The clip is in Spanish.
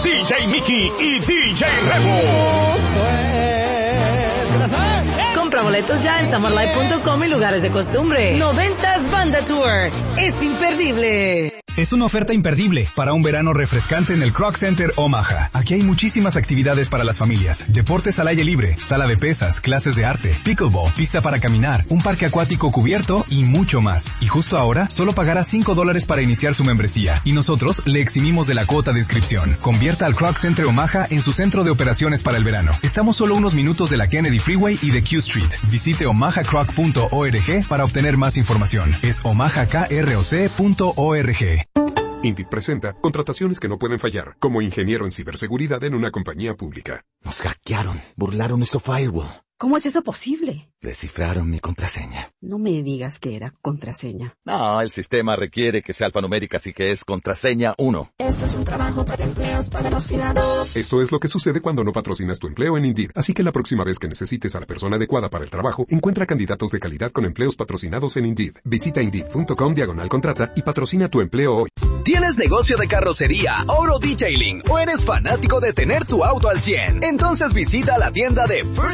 DJ Mickey y DJ Rebo. Compra boletos ya en summerlife.com y lugares de costumbre. 90s Banda Tour. Es imperdible. Es una oferta imperdible para un verano refrescante en el Croc Center Omaha. Aquí hay muchísimas actividades para las familias. Deportes al aire libre, sala de pesas, clases de arte, pickleball, pista para caminar, un parque acuático cubierto y mucho más. Y justo ahora, solo pagará $5 para iniciar su membresía. Y nosotros le eximimos de la cuota de inscripción. Convierta al Croc Center Omaha en su centro de operaciones para el verano. Estamos solo unos minutos de la Kennedy Freeway y de Q Street. Visite omahacroc.org para obtener más información. Es omahacroc.org. Indeed presenta contrataciones que no pueden fallar, como ingeniero en ciberseguridad en una compañía pública. Nos hackearon, burlaron nuestro firewall. ¿Cómo es eso posible? Descifraron mi contraseña. No me digas que era contraseña. No, el sistema requiere que sea alfanumérica, así que es contraseña 1. Esto es un trabajo para empleos patrocinados. Esto es lo que sucede cuando no patrocinas tu empleo en Indeed. Así que la próxima vez que necesites a la persona adecuada para el trabajo, encuentra candidatos de calidad con empleos patrocinados en Indeed. Visita Indeed.com/contrata y patrocina tu empleo hoy. ¿Tienes negocio de carrocería, oro detailing o eres fanático de tener tu auto al 100? Entonces visita la tienda de First